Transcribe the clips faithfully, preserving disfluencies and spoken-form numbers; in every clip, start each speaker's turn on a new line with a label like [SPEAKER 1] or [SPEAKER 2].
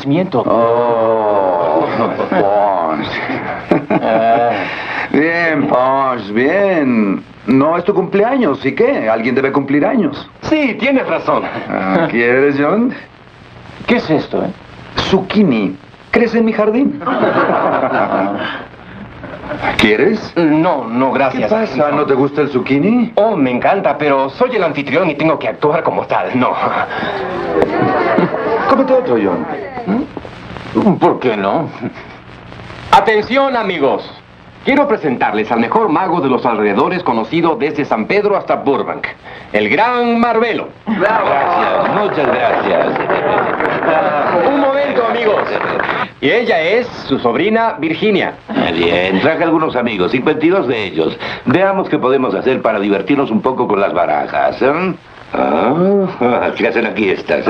[SPEAKER 1] nacimiento.
[SPEAKER 2] Oh, Pons. Bien, Pons, bien. No es tu cumpleaños, ¿y qué? Alguien debe cumplir años.
[SPEAKER 1] Sí, tienes razón.
[SPEAKER 2] Ah, ¿quieres, John?
[SPEAKER 1] ¿Qué es esto, eh?
[SPEAKER 2] Zucchini. Crece en mi jardín. ¿Quieres?
[SPEAKER 1] No, no,
[SPEAKER 2] ¿Qué
[SPEAKER 1] gracias.
[SPEAKER 2] pasa? ¿No te gusta el zucchini?
[SPEAKER 1] Oh, me encanta, pero soy el anfitrión y tengo que actuar como tal. No.
[SPEAKER 2] Cómete otro, John.
[SPEAKER 1] ¿Por qué no? Atención, amigos. Quiero presentarles al mejor mago de los alrededores conocido desde San Pedro hasta Burbank. El gran Marvelo.
[SPEAKER 3] Gracias, muchas gracias.
[SPEAKER 1] Un momento, amigos. Y ella es su sobrina Virginia.
[SPEAKER 3] Bien, traje algunos amigos, cincuenta y dos de ellos. Veamos qué podemos hacer para divertirnos un poco con las barajas, ¿eh? Ah, ¿qué hacen aquí estas? eh?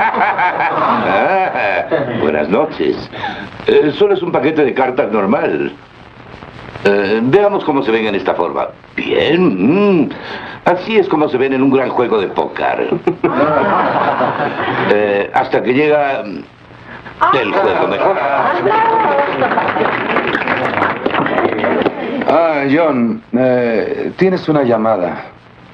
[SPEAKER 3] Ah, buenas noches. Eh, solo es un paquete de cartas normal. Eh, veamos cómo se ven en esta forma. Bien. Mm, así es como se ven en un gran juego de póker. Eh, hasta que llega el juego mejor.
[SPEAKER 2] Ah, John, eh, tienes una llamada.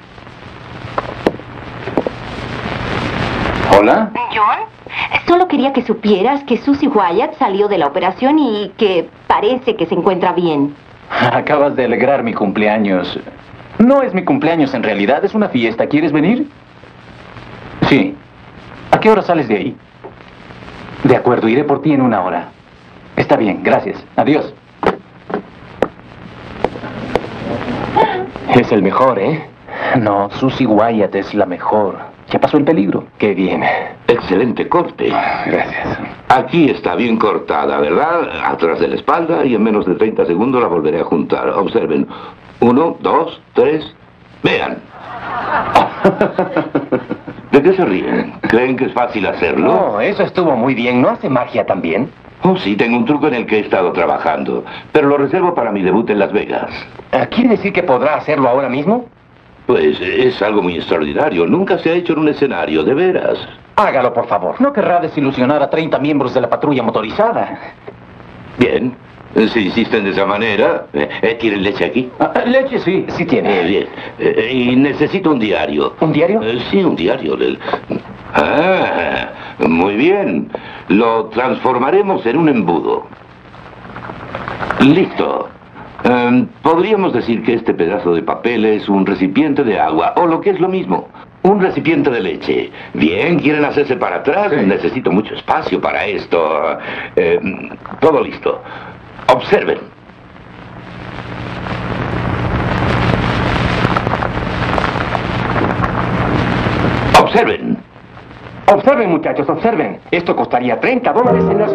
[SPEAKER 2] ¿Hola?
[SPEAKER 4] John, solo quería que supieras que Susie Wyatt salió de la operación y que parece que se encuentra bien.
[SPEAKER 1] Acabas de alegrar mi cumpleaños. No es mi cumpleaños en realidad, es una fiesta. ¿Quieres venir? Sí. ¿A qué hora sales de ahí? De acuerdo, iré por ti en una hora. Está bien, gracias. Adiós. Es el mejor, ¿eh? No, Susie Wyatt es la mejor. Ya pasó el peligro. Qué bien.
[SPEAKER 3] Excelente corte.
[SPEAKER 2] Gracias.
[SPEAKER 3] Aquí está bien cortada, ¿verdad? Atrás de la espalda y en menos de treinta segundos la volveré a juntar. Observen. Uno, dos, tres. Vean. ¿De qué se ríen? ¿Creen que es fácil hacerlo?
[SPEAKER 1] No, eso estuvo muy bien. ¿No hace magia también?
[SPEAKER 3] Oh, sí, tengo un truco en el que he estado trabajando, pero lo reservo para mi debut en Las Vegas.
[SPEAKER 1] ¿Quiere decir que podrá hacerlo ahora mismo?
[SPEAKER 3] Pues es algo muy extraordinario. Nunca se ha hecho en un escenario, de veras.
[SPEAKER 1] Hágalo, por favor. No querrá desilusionar a treinta miembros de la patrulla motorizada.
[SPEAKER 3] Bien. Si insisten de esa manera, eh, ¿tienen leche aquí?
[SPEAKER 1] Ah, leche, sí, sí tiene.
[SPEAKER 3] Eh, bien. Eh, y necesito un diario.
[SPEAKER 1] ¿Un diario?
[SPEAKER 3] Eh, sí, un diario. del- Ah, muy bien. Lo transformaremos en un embudo. Listo. Eh, podríamos decir que este pedazo de papel es un recipiente de agua, o lo que es lo mismo, un recipiente de leche. Bien, ¿quieren hacerse para atrás?
[SPEAKER 2] Sí.
[SPEAKER 3] Necesito mucho espacio para esto. Eh, todo listo. Observen. Observen.
[SPEAKER 1] Observen, muchachos, observen. Esto costaría treinta dólares en Las Vegas.